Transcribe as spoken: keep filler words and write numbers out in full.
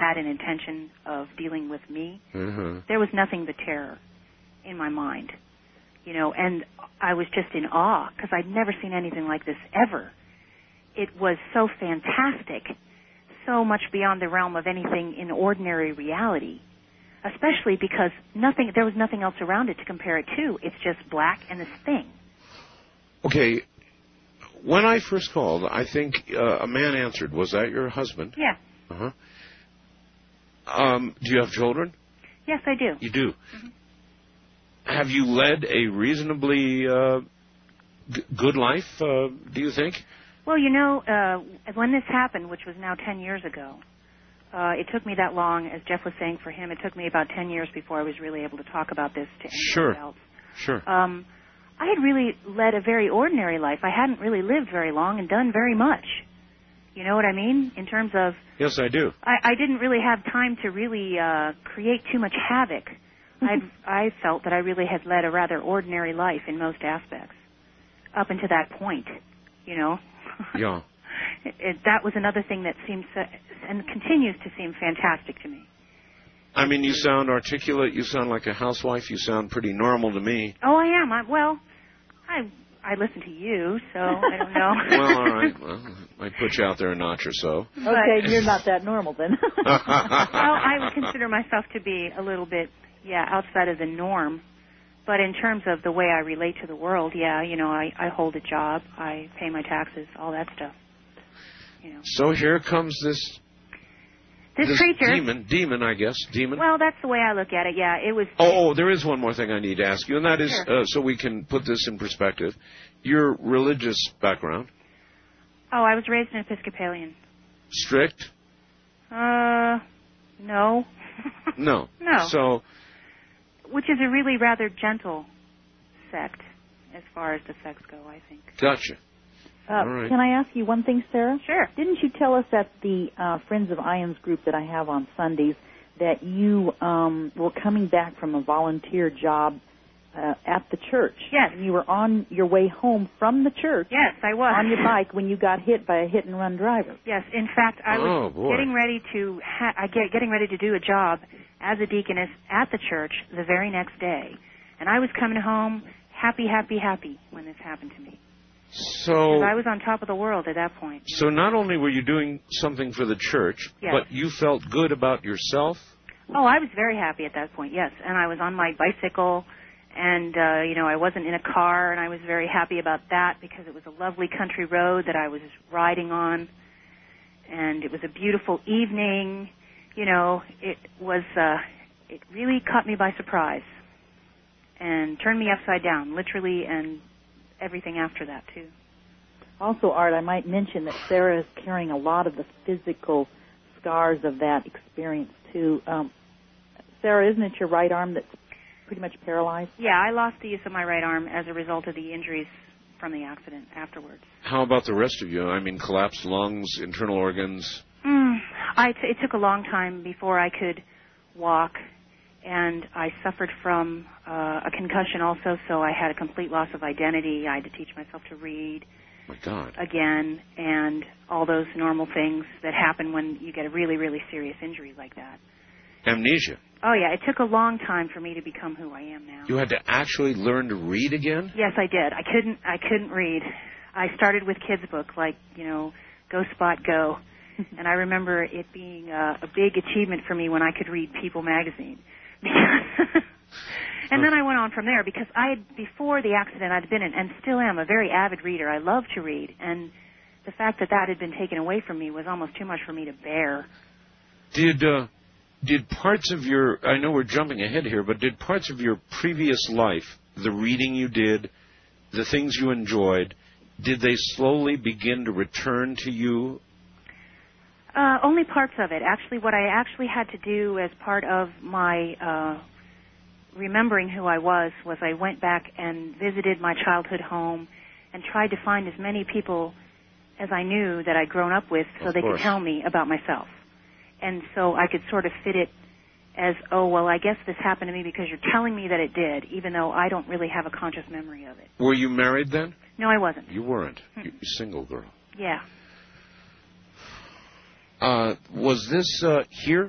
had an intention of dealing with me, mm-hmm. there was nothing but terror in my mind. You know, and I was just in awe because I'd never seen anything like this ever. It was so fantastic, so much beyond the realm of anything in ordinary reality, especially because nothing, there was nothing else around it to compare it to. It's just black and this thing. Okay. When I first called, I think uh, a man answered. Was that your husband? Yeah. Uh-huh. Um, do you have children? Yes, I do. You do? Mm-hmm. Have you led a reasonably uh, g- good life, uh, do you think? Well, you know, uh, when this happened, which was now ten years ago, uh, it took me that long, as Jeff was saying for him, it took me about ten years before I was really able to talk about this to anybody sure. else. Sure. Um, I had really led a very ordinary life. I hadn't really lived very long and done very much. You know what I mean? In terms of... Yes, I do. I, I didn't really have time to really uh, create too much havoc. I'd, I felt that I really had led a rather ordinary life in most aspects, up until that point, you know. Yeah. it, it, that was another thing that seems uh, and continues to seem fantastic to me. I mean, you sound articulate. You sound like a housewife. You sound pretty normal to me. Oh, I am. I, well, I I listen to you, so I don't know. Well, all right. Well, I put you out there a notch or so. Okay, you're not that normal then. Well, I would consider myself to be a little bit... yeah, outside of the norm. But in terms of the way I relate to the world, yeah, you know, I, I hold a job, I pay my taxes, all that stuff. You know. So here comes this this, this creature. demon, demon, I guess, demon. Well, that's the way I look at it, yeah. It was. Oh, oh there is one more thing I need to ask you, and that is, sure. uh, so we can put this in perspective, your religious background. Oh, I was raised an Episcopalian. Strict? Uh, no. No. No. So... which is a really rather gentle sect, as far as the sects go, I think. Gotcha. Uh, All right. Can I ask you one thing, Sarah? Sure. Didn't you tell us at the uh, Friends of Ions group that I have on Sundays that you um, were coming back from a volunteer job uh, at the church? Yes. And you were on your way home from the church. Yes, I was. On your bike when you got hit by a hit-and-run driver. Yes. In fact, I was oh, boy. getting ready to ha- I get getting ready to do a job as a deaconess at the church the very next day, and I was coming home happy, happy, happy when this happened to me. So I was on top of the world at that point. So not only were you doing something for the church, yes. but you felt good about yourself? Oh, I was very happy at that point, yes. And I was on my bicycle, and, uh, you know, I wasn't in a car, and I was very happy about that because it was a lovely country road that I was riding on, and it was a beautiful evening. You know, it was, uh, it really caught me by surprise and turned me upside down, literally, and everything after that, too. Also, Art, I might mention that Sarah is carrying a lot of the physical scars of that experience, too. Um, Sarah, isn't it your right arm that's pretty much paralyzed? Yeah, I lost the use of my right arm as a result of the injuries from the accident afterwards. How about the rest of you? I mean, collapsed lungs, internal organs? Mm, I t- it took a long time before I could walk, and I suffered from uh, a concussion also, so I had a complete loss of identity. I had to teach myself to read My God. again, and all those normal things that happen when you get a really, really serious injury like that. Amnesia. Oh, yeah, it took a long time for me to become who I am now. You had to actually learn to read again? Yes, I did. I couldn't I couldn't read. I started with kids' books like, you know, Go Spot Go. And I remember it being uh, a big achievement for me when I could read People magazine. And then I went on from there because I had, before the accident, I'd been, an, and still am, a very avid reader. I love to read. And the fact that that had been taken away from me was almost too much for me to bear. Did, uh, did parts of your, I know we're jumping ahead here, but did parts of your previous life, the reading you did, the things you enjoyed, did they slowly begin to return to you? Uh, only parts of it. Actually, what I actually had to do as part of my uh, remembering who I was was I went back and visited my childhood home and tried to find as many people as I knew that I'd grown up with so Of they course. could tell me about myself. And so I could sort of fit it as, oh, well, I guess this happened to me because you're telling me that it did, even though I don't really have a conscious memory of it. Were you married then? No, I wasn't. You weren't. Hmm. You're a single girl. Yeah. Uh, was this uh, here